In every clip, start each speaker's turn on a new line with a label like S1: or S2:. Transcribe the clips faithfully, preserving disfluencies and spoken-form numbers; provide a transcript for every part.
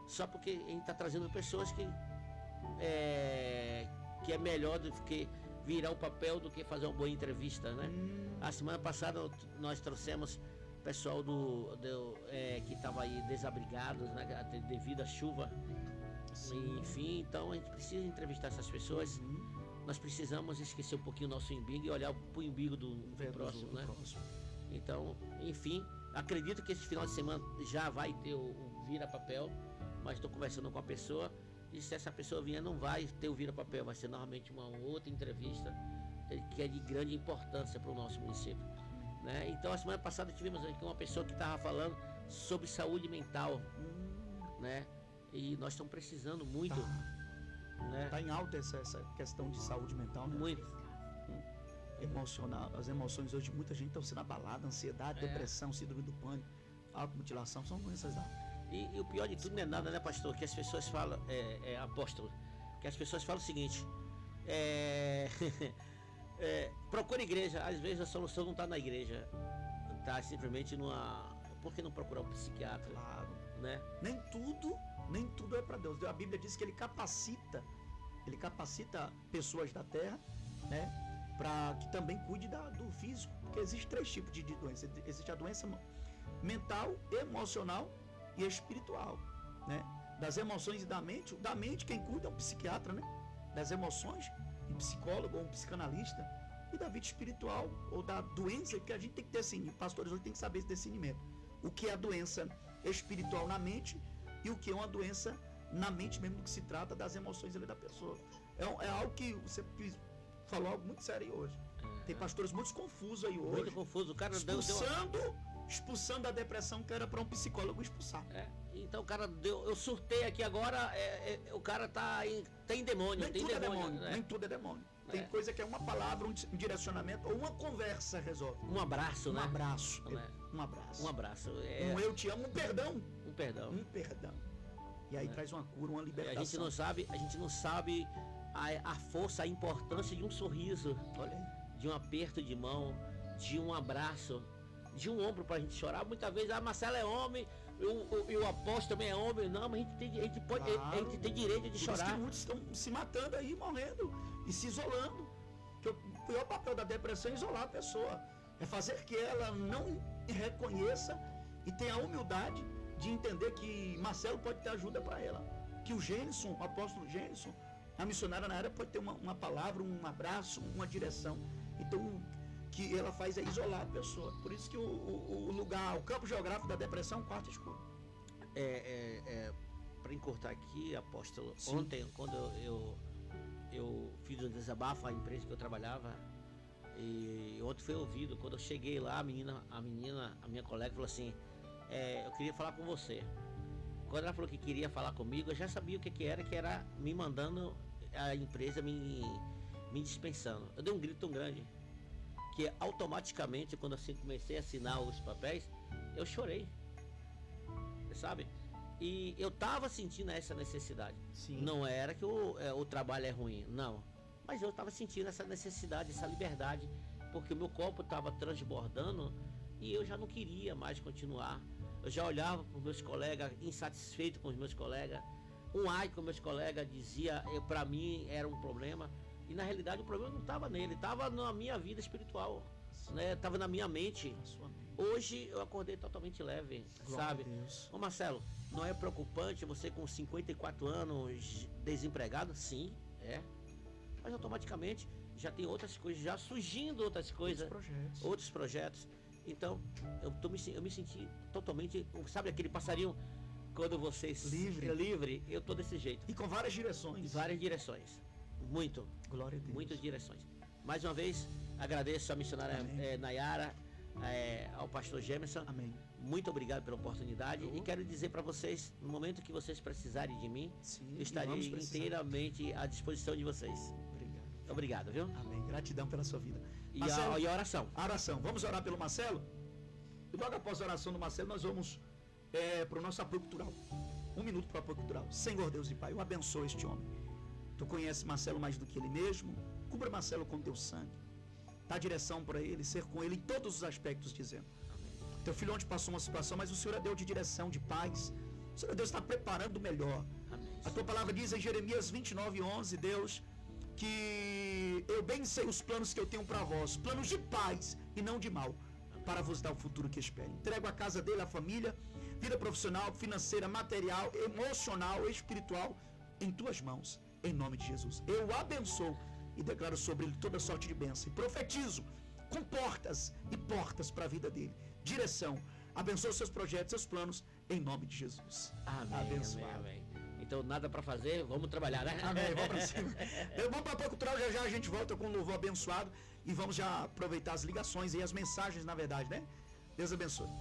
S1: só porque a gente está trazendo pessoas que é, que é melhor do que virar o papel do que fazer uma boa entrevista, né? Hum. A semana passada nós trouxemos pessoal do, do é, que estava aí desabrigados, né, devido à chuva. Sim. Enfim, então a gente precisa entrevistar essas pessoas. Uhum. Nós precisamos esquecer um pouquinho o nosso umbigo e olhar para o umbigo do, do próximo, né? Próximo. Então, enfim, acredito que esse final de semana já vai ter o, o vira-papel, mas estou conversando com a pessoa e se essa pessoa vier não vai ter o vira-papel, vai ser normalmente uma outra entrevista que é de grande importância para o nosso município, né? Então, a semana passada tivemos aqui uma pessoa que estava falando sobre saúde mental, hum. né? E nós estamos precisando muito.
S2: Tá,
S1: né?
S2: Tá em alta essa, essa questão de saúde mental, né?
S1: Muito.
S2: Hum. Emocional. As emoções hoje de muita gente estão sendo abaladas, ansiedade, é. depressão, síndrome do pânico, automutilação, são doenças altas.
S1: E, e o pior de tudo não é nada, né, pastor? Que as pessoas falam, é, é apóstolo, que as pessoas falam o seguinte, é, é, procura igreja, às vezes a solução não está na igreja, está simplesmente numa... Por que não procurar um psiquiatra?
S2: Claro.
S1: Né?
S2: Nem tudo, nem tudo é para Deus. A Bíblia diz que ele capacita, ele capacita pessoas da terra, né, para que também cuide da, do físico, porque existe três tipos de, de doença. Existe a doença mental, emocional e espiritual, né? Das emoções e da mente, da mente quem cuida é um psiquiatra, né? Das emoções, um psicólogo ou um psicanalista, e da vida espiritual ou da doença, porque a gente tem que ter assim, pastores hoje tem que saber esse discernimento. O que é a doença espiritual na mente e o que é uma doença na mente mesmo, do que se trata das emoções ali da pessoa. É, é algo que você falou algo muito sério hoje. Uhum. Tem pastores muito confusos aí hoje.
S1: Muito confuso. O cara
S2: expulsando, deu, deu... expulsando a depressão que era para um psicólogo expulsar.
S1: É. Então o cara deu, eu surtei aqui agora, é, é, o cara tá em, tem demônio.
S2: Nem
S1: tem
S2: tudo
S1: demônio,
S2: é demônio,
S1: né?
S2: nem tudo é demônio. Tem
S1: é.
S2: coisa que é uma palavra, um direcionamento ou uma conversa resolve.
S1: Um abraço,
S2: um
S1: né?
S2: Abraço,
S1: é.
S2: um abraço.
S1: Um abraço. É...
S2: Um eu te amo, um perdão.
S1: Um perdão.
S2: Um perdão. E aí é. traz uma cura, uma libertação.
S1: A gente não sabe, a gente não sabe a, a força, a importância de um sorriso.
S2: Olha aí.
S1: De um aperto de mão, de um abraço, de um ombro pra gente chorar. Muitas vezes, ah, Marcelo é homem, e o, o, o apóstolo também é homem. Não, mas a gente tem, a gente pode, claro. a gente tem direito de
S2: Por
S1: chorar.
S2: Isso que muitos estão se matando aí, morrendo e se isolando. Que o pior papel da depressão é isolar a pessoa. É fazer que ela não reconheça e tenha a humildade de entender que Marcelo pode ter ajuda para ela. Que o Gênison, o apóstolo Gênison, a missionária na área, pode ter uma, uma palavra, um abraço, uma direção. Então, o que ela faz é isolar a pessoa. Por isso que o, o, o lugar, o campo geográfico da depressão é um quarto escuro.
S1: É, é, é, para encurtar aqui, apóstolo,
S2: Sim.
S1: ontem, quando eu, eu, eu fiz um desabafo à empresa que eu trabalhava, e ontem foi ouvido, quando eu cheguei lá, a menina, a, menina, a minha colega falou assim, é, eu queria falar com você. Quando ela falou que queria falar comigo, eu já sabia o que, que era, que era me mandando, a empresa me, me dispensando. Eu dei um grito tão grande, que automaticamente, quando assim comecei a assinar os papéis, eu chorei, sabe? E eu tava sentindo essa necessidade.
S2: Sim.
S1: Não era que o, é, o trabalho é ruim, não. Mas eu tava sentindo essa necessidade, essa liberdade, porque o meu corpo tava transbordando e eu já não queria mais continuar. Eu já olhava para os meus colegas, insatisfeito com os meus colegas. Um ai que os meus colegas dizia, para mim era um problema. E na realidade o problema não estava nele, estava na minha vida espiritual, né? Estava na minha mente. Hoje eu acordei totalmente leve, sabe? Ô Marcelo, não é preocupante você com cinquenta e quatro anos desempregado? Sim, é. Mas automaticamente já tem outras coisas, já surgindo outras coisas,
S2: outros projetos.
S1: Outros projetos. Então, eu, tô, eu me senti totalmente, sabe aquele passarinho quando você
S2: livre.
S1: é livre, eu tô desse jeito.
S2: E com várias direções.
S1: E várias direções. Muito.
S2: Glória a Deus.
S1: Muitas direções. Mais uma vez, agradeço a missionária é, Nayara, é, ao pastor Gemerson.
S2: Amém.
S1: Muito obrigado pela oportunidade.
S2: Eu...
S1: E quero dizer para vocês, no momento que vocês precisarem de mim,
S2: Sim,
S1: eu estarei inteiramente à disposição de vocês.
S2: Obrigado.
S1: Obrigado, viu?
S2: Amém. Gratidão pela sua vida.
S1: E,
S2: Marcelo,
S1: a, e a oração.
S2: A oração. Vamos orar pelo Marcelo? E logo após a oração do Marcelo, nós vamos é, para o nosso apoio cultural. Um minuto para o apoio cultural. Senhor Deus e Pai, eu abençoo este homem. Tu conheces Marcelo mais do que ele mesmo. Cubra Marcelo com teu sangue. Dá direção para ele, ser com ele em todos os aspectos, dizendo. Amém. Teu filho ontem passou uma situação, mas o Senhor é Deus de direção, de paz. O Senhor Deus está preparando o melhor.
S1: Amém.
S2: A tua palavra diz em Jeremias vinte e nove, onze, Deus, que eu bem sei os planos que eu tenho para vós, planos de paz e não de mal, para vos dar o futuro que espere. Entrego a casa dele, a família, vida profissional, financeira, material, emocional, espiritual, em tuas mãos, em nome de Jesus. Eu o abençoo e declaro sobre ele toda sorte de bênção. E profetizo com portas e portas para a vida dele. Direção. Abençoe seus projetos, seus planos, em nome de Jesus.
S1: Amém.
S2: Abençoado.
S1: Amém, amém. Então, nada para fazer, vamos trabalhar, né?
S2: Amém. Vamos para cima. Eu vou para pouco troll, já já a gente volta com um louvor abençoado e vamos já aproveitar as ligações e as mensagens, na verdade, né? Deus abençoe.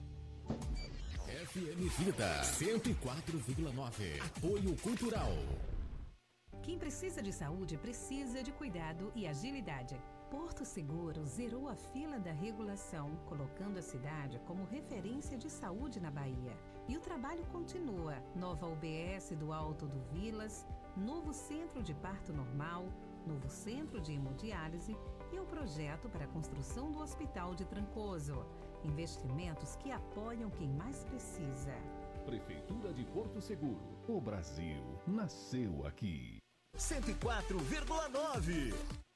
S3: F M Vida cento e quatro vírgula nove. Apoio Cultural.
S4: Quem precisa de saúde precisa de cuidado e agilidade. Porto Seguro zerou a fila da regulação, colocando a cidade como referência de saúde na Bahia. E o trabalho continua. Nova U B S do Alto do Vilas, novo centro de parto normal, novo centro de hemodiálise e o projeto para a construção do Hospital de Trancoso. Investimentos que apoiam quem mais precisa.
S5: Prefeitura de Porto Seguro. O Brasil nasceu aqui.
S3: cento e quatro vírgula nove.